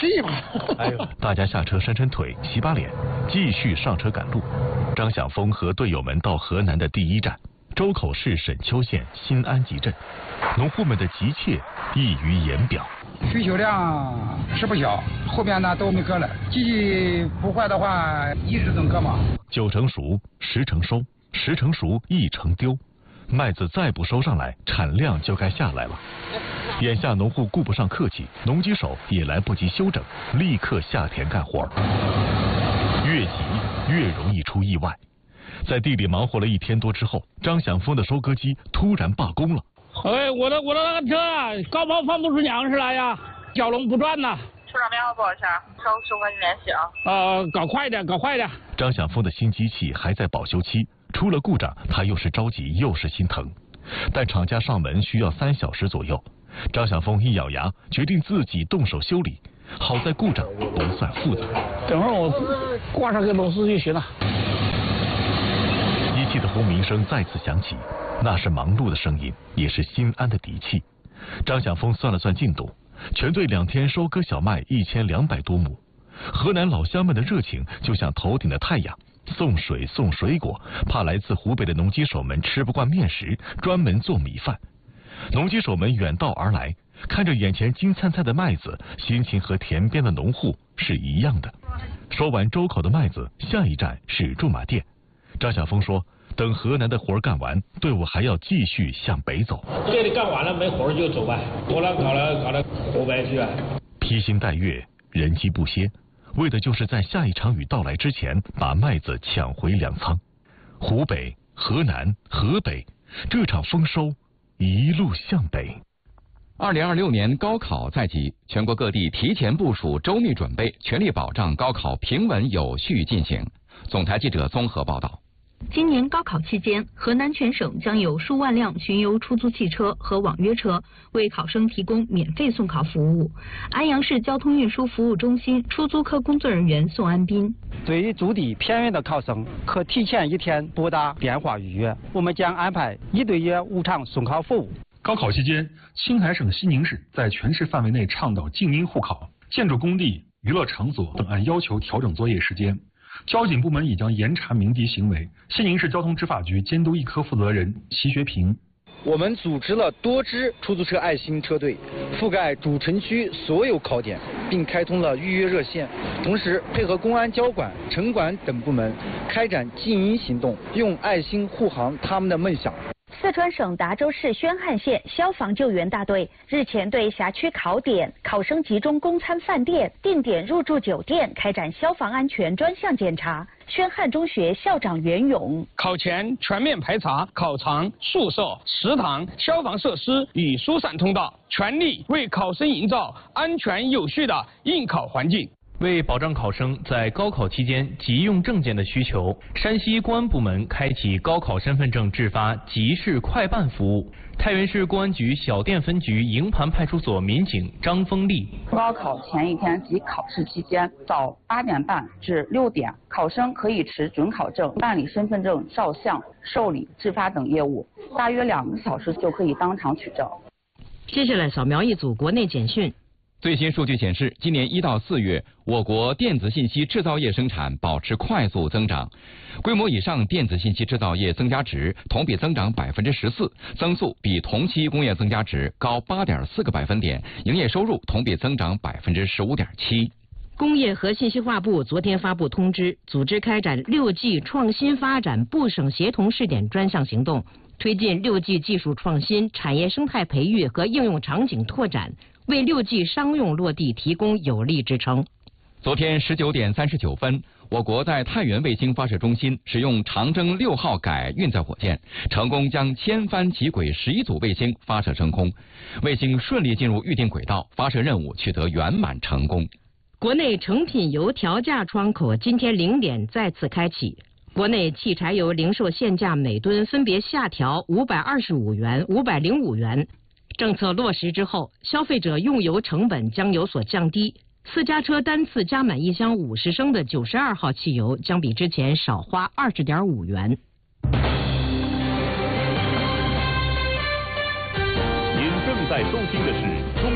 气嘛。 哎呦，大家下车扇扇腿，洗把脸，继续上车赶路。张晓峰和队友们到河南的第一站周口市沈丘县新安集镇，农户们的急切溢于言表。 需求量是不小，后边呢都没割了，机器不坏的话一直能割嘛。 9成熟，10成收，10成熟1成丢，麦子再不收上来，产量就该下来了。眼下农户顾不上客气，农机手也来不及休整，立刻下田干活。越急越容易出意外。在地里忙活了1天多之后，张晓峰的收割机突然罢工了。 哎，我的那个车高抛放不出粮食来呀，蛟龙不转呐。 车上面好多少钱？稍后和你联系啊。 搞快点，搞快点。 张晓峰的新机器还在保修期，出了故障，他又是着急又是心疼。但厂家上门需要3小时左右，张晓峰一咬牙，决定自己动手修理。好在故障不算复杂， 等会儿我挂上个螺丝就行了。 机器的轰鸣声再次响起，那是忙碌的声音，也是心安的底气。张晓峰算了算进度，全队2天收割小麦1200多亩。河南老乡们的热情就像头顶的太阳，送水送水果，怕来自湖北的农机手们吃不惯面食，专门做米饭。农机手们远道而来，看着眼前金灿灿的麦子，心情和田边的农户是一样的。收完周口的麦子，下一站是驻马店。张晓峰说，等河南的活干完，队伍还要继续向北走。 这里干完了没活就走吧，搞了湖北去啊。 披星戴月，人机不歇，为的就是在下一场雨到来之前把麦子抢回粮仓。湖北、河南、河北，这场丰收一路向北。 2026年高考在即，全国各地提前部署，周密准备，全力保障高考平稳有序进行。总台记者综合报道。 今年高考期间，河南全省将有数万辆巡游出租汽车和网约车为考生提供免费送考服务。安阳市交通运输服务中心出租科工作人员宋安斌： 对于住地偏远的考生，可提前1天拨打电话预约，我们将安排1对1无偿送考服务。 高考期间，青海省西宁市在全市范围内倡导静音护考，建筑工地、娱乐场所等按要求调整作业时间。交警部门已将严查鸣笛行为。西宁市交通执法局监督1科负责人齐学平： 我们组织了多支出租车爱心车队，覆盖主城区所有考点，并开通了预约热线。同时，配合公安、交管、城管等部门，开展静音行动，用爱心护航他们的梦想。 四川省达州市宣汉县消防救援大队日前对辖区考点、考生集中供餐饭店、定点入住酒店开展消防安全专项检查。宣汉中学校长袁勇： 考前全面排查考场、宿舍、食堂、消防设施与疏散通道，全力为考生营造安全有序的应考环境。 为保障考生在高考期间急用证件的需求，山西公安部门开启高考身份证制发即时快办服务。太原市公安局小店分局营盘派出所民警张峰丽： 高考前1天及考试期间，早8点半至6点，考生可以持准考证办理身份证照相、受理、制发等业务，大约2个小时就可以当场取证。 接下来扫描一组国内简讯。 最新数据显示，今年1到4月，我国电子信息制造业生产保持快速增长，规模以上电子信息制造业增加值同比增长14%，增速比同期工业增加值高8.4个百分点，营业收入同比增长15.7%。 工业和信息化部昨天发布通知，组织开展6G 创新发展部省协同试点专项行动，推进6G 技术创新、产业生态培育和应用场景拓展，为6G 商用落地提供有力支撑。 昨天19点39分，我国在太原卫星发射中心使用长征6号改运载火箭，成功将千帆齐轨11组卫星发射升空，卫星顺利进入预定轨道，发射任务取得圆满成功。 国内成品油调价窗口今天0点再次开启，国内汽柴油零售限价每吨分别下调525元、505元。政策落实之后，消费者用油成本将有所降低。私家车单次加满1箱50升的92号汽油将比之前少花20.5元。 您正在收听的是中